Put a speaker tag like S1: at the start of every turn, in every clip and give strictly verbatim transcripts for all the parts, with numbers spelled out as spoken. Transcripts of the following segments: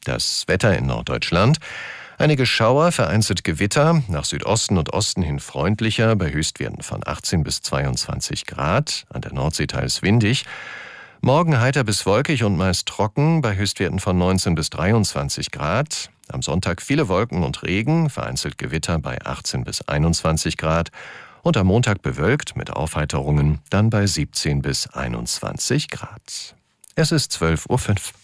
S1: Das Wetter in Norddeutschland. Einige Schauer, vereinzelt Gewitter, nach Südosten und Osten hin freundlicher, bei Höchstwerten von achtzehn bis zweiundzwanzig Grad, an der Nordsee teils windig. Morgen heiter bis wolkig und meist trocken, bei Höchstwerten von neunzehn bis dreiundzwanzig Grad. Am Sonntag viele Wolken und Regen, vereinzelt Gewitter bei achtzehn bis einundzwanzig Grad. Und am Montag bewölkt mit Aufheiterungen, dann bei siebzehn bis einundzwanzig Grad. Es ist zwölf Uhr fünf.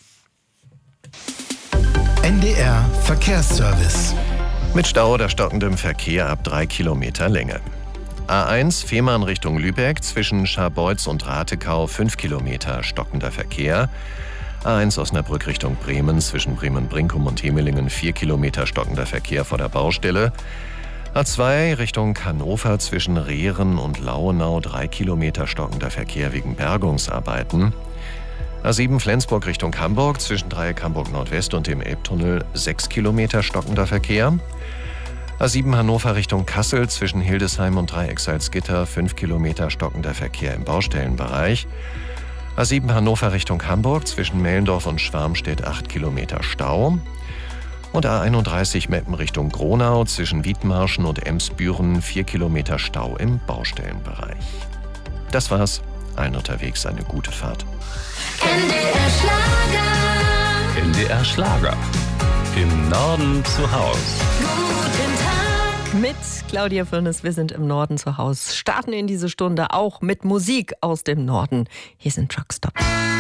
S2: N D R Verkehrsservice.
S1: Mit Stau oder stockendem Verkehr ab drei Kilometer Länge. A eins Fehmarn Richtung Lübeck, zwischen Scharbeutz und Ratekau fünf Kilometer stockender Verkehr. A eins Osnabrück Richtung Bremen, zwischen Bremen-Brinkum und Hemelingen vier Kilometer stockender Verkehr vor der Baustelle. A zwei Richtung Hannover, zwischen Rehren und Lauenau drei Kilometer stockender Verkehr wegen Bergungsarbeiten. A sieben Flensburg Richtung Hamburg, zwischen Dreieck Hamburg Nordwest und dem Elbtunnel sechs Kilometer stockender Verkehr. A sieben Hannover Richtung Kassel, zwischen Hildesheim und Dreieck Salzgitter fünf Kilometer stockender Verkehr im Baustellenbereich. A sieben Hannover Richtung Hamburg, zwischen Mellendorf und Schwarmstedt acht Kilometer Stau. Und A einunddreißig Meppen Richtung Gronau, zwischen Wiedmarschen und Emsbüren vier Kilometer Stau im Baustellenbereich. Das war's. Allen unterwegs eine gute Fahrt.
S3: N D R Schlager.
S4: N D R Schlager. Im Norden zu Haus.
S3: Guten Tag.
S5: Mit Claudia Firnes, wir sind im Norden zu Haus. Starten in diese Stunde auch mit Musik aus dem Norden. Hier sind Truckstop.